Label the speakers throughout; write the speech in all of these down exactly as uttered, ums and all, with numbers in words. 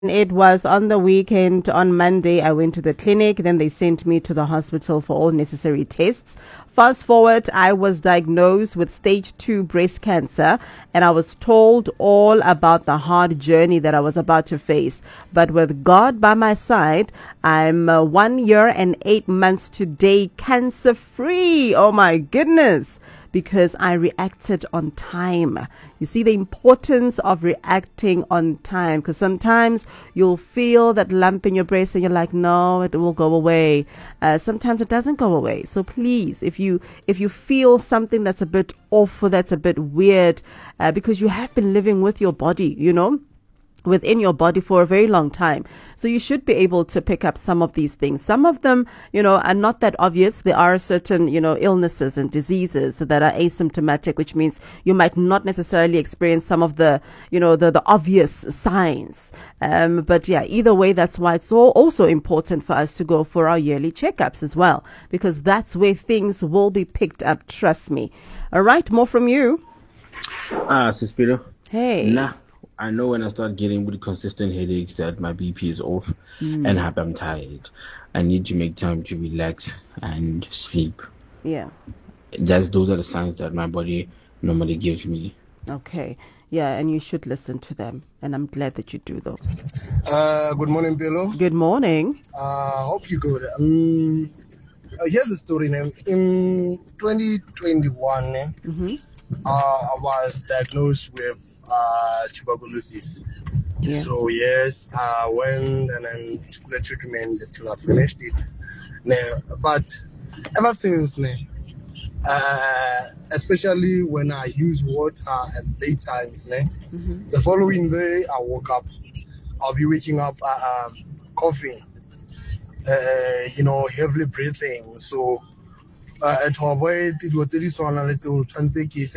Speaker 1: It was on the weekend. On Monday, I went to the clinic. Then they sent me to the hospital for all necessary tests. Fast forward, I was diagnosed with stage two breast cancer, and I was told all about the hard journey that I was about to face. But with God by my side, I'm uh, one year and eight months today cancer free. Oh my goodness. Because I reacted on time. You see the importance of reacting on time, because sometimes you'll feel that lump in your breast and you're like, no, it will go away. Uh, sometimes it doesn't go away. So please, if you if you feel something that's a bit off or that's a bit weird, uh, because you have been living with your body, you know, within your body for a very long time. So you should be able to pick up some of these things. Some of them, you know, are not that obvious. There are certain, you know, illnesses and diseases that are asymptomatic, which means you might not necessarily experience some of the, you know, the, the obvious signs. Um, but yeah, either way, that's why it's all also important for us to go for our yearly checkups as well, because that's where things will be picked up. Trust me. All right. More from you.
Speaker 2: Ah, Suspiro.
Speaker 1: Hey.
Speaker 2: Nah. I know when I start getting with consistent headaches that my B P is off mm. and I'm tired. I need to make time to relax and sleep.
Speaker 1: Yeah.
Speaker 2: That's those are the signs that my body normally gives me.
Speaker 1: Okay. Yeah, and you should listen to them. And I'm glad that you do, though.
Speaker 3: Uh, good morning, Bello.
Speaker 1: Good morning.
Speaker 3: I uh, hope you're good. Um, uh, here's the story now. In twenty twenty-one, mm-hmm. uh, I was diagnosed with Uh, tuberculosis. Yeah. So yes, I went and then took the treatment until I finished it. Now, but ever since, uh, especially when I use water at late times, mm-hmm. the following day I woke up, I'll be waking up uh, um, coughing, uh, you know, heavily breathing. So uh, to avoid it was this one a little twenty case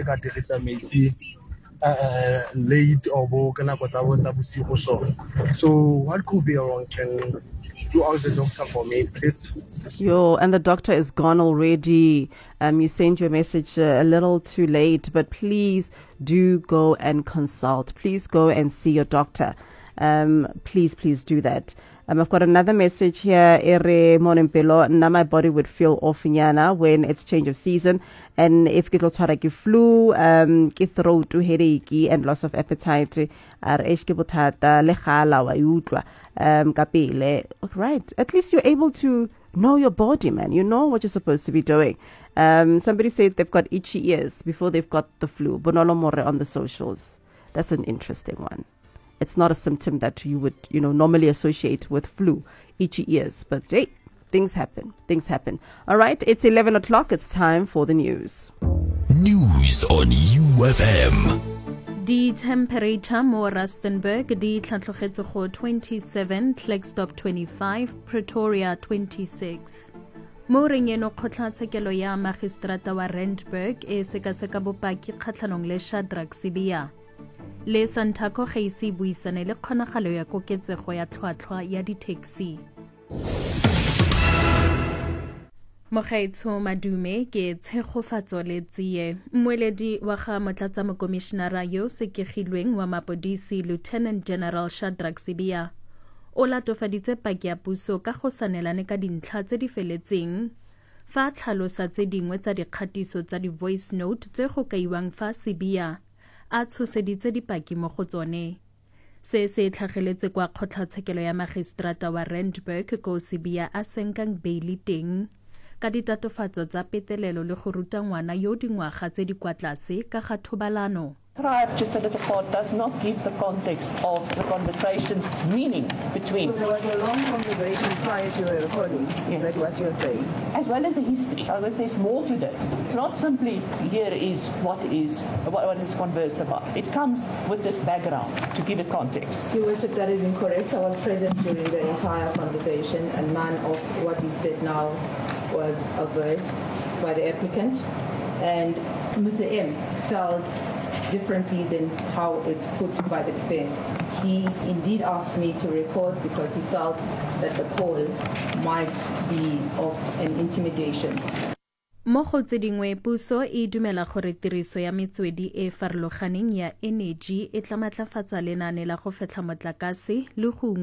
Speaker 3: Uh, late or so. So what could be wrong? Can you ask the doctor for me, please?
Speaker 1: Yo, and the doctor is gone already. Um, you sent your message uh, a little too late, but please do go and consult. Please go and see your doctor. Um, please, please do that. Um, I've got another message here. Ere Monimpelo, now my body would feel off nyana when it's change of season, and if it looks like flu, um, ke throat headache and loss of appetite, ar eshke botata le khala wa utlwa, um, kapile. Right. At least you're able to know your body, man. You know what you're supposed to be doing. Um, somebody said they've got itchy ears before they've got the flu. Bonolo more on the socials. That's an interesting one. It's not a symptom that you would, you know, normally associate with flu, itchy ears. But hey, things happen. Things happen. All right, it's eleven o'clock. It's time for the news.
Speaker 4: News on U F M.
Speaker 5: The temperature mo Rustenburg di tlhatlogetse go twenty-seven, Klerksdorp twenty-five, Pretoria twenty-six. Mo reng eno kgotlatshekelo ya magistrata wa Randburg e sekaseka bopaki kgatlhanong le Shadrack Sibiya. Le Santaco ga ise buisane le kgonagalo ya koketsego ya tlhwatlhwa ya di-taxi. Mogaetsho Madume ke tshegofatso le tsie. Mmoeledi wa ga motlatsa mokomishenara yo sekegilweng wa mapodisi Lieutenant General Shadrack Sibiya o latofaditse paki ya puso ka go sanelane ka dintlha tse di feletseng fa tlhalosa tse dingwe tsa dikgatiso tsa di-voice note tse go kaiwang fa Sibiya a tshoseditse dipaki mo go tsone. Se se tlhageletse kwa kgotlatshekelo ya magistrata wa Randburg ko Sibiya a senkang beili teng ka ditatofatso tsa petelelo le go ruta ngwana yo dingwaga tse di kwa tlase ka ga thobalano.
Speaker 6: Tribe, just a little part, does not give the context of the conversation's meaning between.
Speaker 7: So there was a long conversation prior to the recording. Yes. Is that what you're saying?
Speaker 6: As well as the history. Otherwise, there's more to this. It's not simply here is what is what, what is conversed about. It comes with this background to give it context.
Speaker 8: Your Worship, that is incorrect. I was present during the entire conversation, and none of what you said now was averred by the applicant. And Mister M felt differently than how it's put by the defense. He indeed asked me to record because he felt that the call might be of an intimidation.
Speaker 5: Mo go tse dingwe puso e dumela gore tiriso ya metswedi e farologaneng ya energy e tla matlafatsa lenane la go fetlha motlakase le go